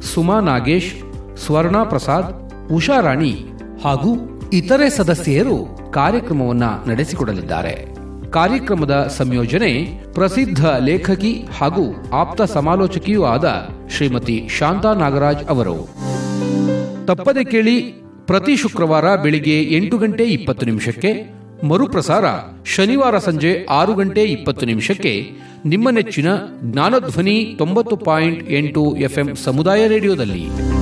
ಸುಮಾ ನಾಗೇಶ್, ಸ್ವರ್ಣಾ ಪ್ರಸಾದ್, ಉಷಾರಾಣಿ ಹಾಗೂ ಇತರೆ ಸದಸ್ಯರು ಕಾರ್ಯಕ್ರಮವನ್ನು ನಡೆಸಿಕೊಡಲಿದ್ದಾರೆ. ಕಾರ್ಯಕ್ರಮದ ಸಂಯೋಜನೆ ಪ್ರಸಿದ್ಧ ಲೇಖಕಿ ಹಾಗೂ ಆಪ್ತ ಸಮಾಲೋಚಕಿಯೂ ಆದ ಶ್ರೀಮತಿ ಶಾಂತಾ ನಾಗರಾಜ್ ಅವರು. ತಪ್ಪದೆ ಕೇಳಿ, ಪ್ರತಿ ಶುಕ್ರವಾರ ಬೆಳಿಗ್ಗೆ 8:20 ಮರುಪ್ರಸಾರ ಶನಿವಾರ ಸಂಜೆ 6:20 ನಿಮ್ಮ ನೆಚ್ಚಿನ ಜ್ಞಾನಧ್ವನಿ 90.8 FM ಸಮುದಾಯ ರೇಡಿಯೋದಲ್ಲಿ.